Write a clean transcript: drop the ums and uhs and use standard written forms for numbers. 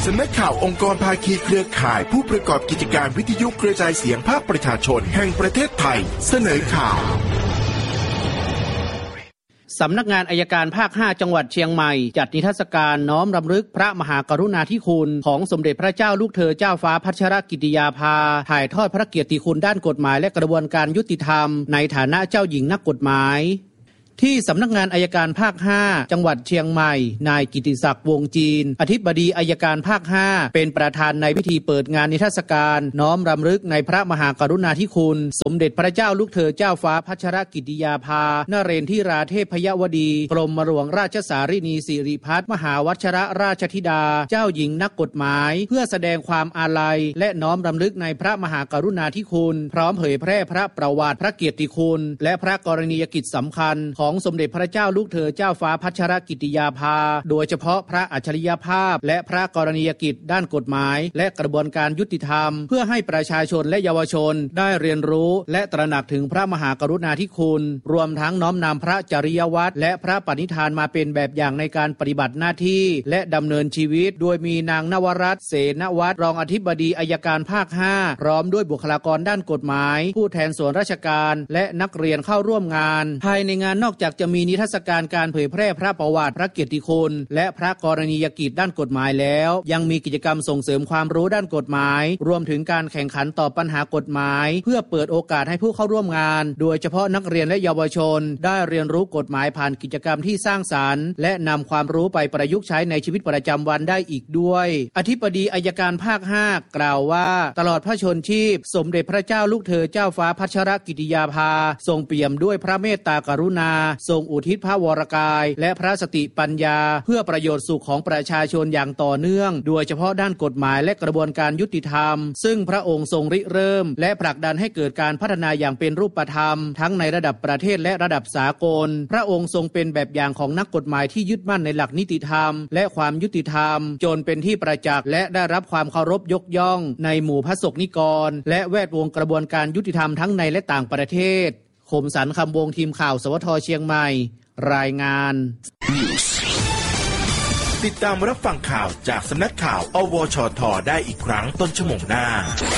สำนักข่าวองค์กรภาคีเครือข่ายผู้ประกอบกิจการวิทยุกระจายเสียงภาคประชาชนแห่งประเทศไทยเสนอข่าวสำนักงานอัยการภาค 5 จังหวัดเชียงใหม่จัดนิทรรศการน้อมรำลึกพระมหากรุณาธิคุณของสมเด็จพระเจ้าลูกเธอเจ้าฟ้าพัชรกิติยาภาถ่ายทอดพระเกียรติคุณด้านกฎหมายและกระบวนการยุติธรรมในฐานะเจ้าหญิงนักกฎหมายที่สำนักงานอัยการภาค 5 จังหวัดเชียงใหม่นายกิติศักดิ์วงจีนอธิบดีอัยการภาค 5เป็นประธานในพิธีเปิดงานนิทรรศการน้อมรำลึกในพระมหากรุณาธิคุณสมเด็จพระเจ้าลูกเธอเจ้าฟ้าพัชรกิติยาภานเรนทิราเทพยวดีกรมหลวงราชสารินีสิริพัฒน์มหาวัชรราชธิดาเจ้าหญิงนักกฎหมายเพื่อแสดงความอาลัยและน้อมรำลึกในพระมหากรุณาธิคุณพร้อมเผยแพร่พระประวัติพระเกียรติคุณและพระกรณียกิจสำคัญของสมเด็จพระเจ้าลูกเธอเจ้าฟ้าพัชรกิติยาภาโดยเฉพาะพระอัจฉริยภาพและพระกรณียกิจด้านกฎหมายและกระบวนการยุติธรรมเพื่อให้ประชาชนและเยาวชนได้เรียนรู้และตระหนักถึงพระมหากรุณาธิคุณรวมทั้งน้อมนำพระจริยวัตรและพระปณิธานมาเป็นแบบอย่างในการปฏิบัติหน้าที่และดำเนินชีวิตโดยมีนางนวรัตน์เสนวัฒน์รองอธิบดีอัยการภาค 5พร้อมด้วยบุคลากรด้านกฎหมายผู้แทนส่วนราชการและนักเรียนเข้าร่วมงานภายในงานนอกจากจะมีนิทรรศการเผยแพร่พระประวัติพระเกียรติคุณและพระกรณียกิจด้านกฎหมายแล้วยังมีกิจกรรมส่งเสริมความรู้ด้านกฎหมายรวมถึงการแข่งขันตอบปัญหากฎหมายเพื่อเปิดโอกาสให้ผู้เข้าร่วมงานโดยเฉพาะนักเรียนและเยาวชนได้เรียนรู้กฎหมายผ่านกิจกรรมที่สร้างสรรค์และนำความรู้ไปประยุกต์ใช้ในชีวิตประจำวันได้อีกด้วยอธิบดีอัยการภาค 5 กล่าวว่าตลอดพระชนชีพสมเด็จพระเจ้าลูกเธอเจ้าฟ้าพัชรกิติยาภาทรงเปี่ยมด้วยพระเมตตากรุณาทรงอุทิศพระวรกายและพระสติปัญญาเพื่อประโยชน์สุขของประชาชนอย่างต่อเนื่องโดยเฉพาะด้านกฎหมายและกระบวนการยุติธรรมซึ่งพระองค์ทรงริเริ่มและผลักดันให้เกิดการพัฒนาอย่างเป็นรูปธรรมทั้งในระดับประเทศและระดับสากลพระองค์ทรงเป็นแบบอย่างของนักกฎหมายที่ยึดมั่นในหลักนิติธรรมและความยุติธรรมจนเป็นที่ประจักษ์และได้รับความเคารพยกย่องในหมู่พระสงฆ์นิกรและแวดวงกระบวนการยุติธรรมทั้งในและต่างประเทศคมสันต์คำวงทีมข่าวสวทเชียงใหม่รายงานติดตามรับฟังข่าวจากสำนักข่าวอวชท.ได้อีกครั้งต้นชั่วโมงหน้า